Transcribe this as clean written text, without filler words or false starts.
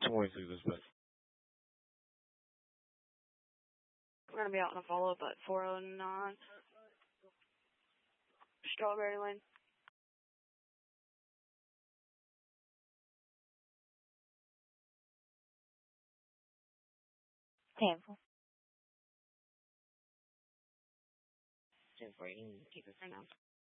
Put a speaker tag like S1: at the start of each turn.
S1: 26 is best.
S2: We're going to be out on a follow-up at 409 Strawberry Lane.
S3: Tampa.
S2: 10-4, you can keep it for now.